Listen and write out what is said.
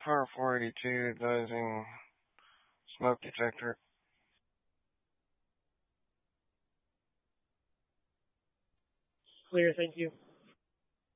Power 482 advising smoke detector. Clear, thank you.